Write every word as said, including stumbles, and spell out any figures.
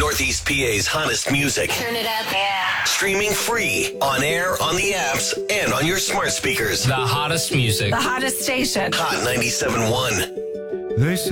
Northeast P A's hottest music. Turn it up. Yeah. Streaming free, on air, on the apps, and on your smart speakers. The hottest music. The hottest station. Hot ninety-seven point one. They say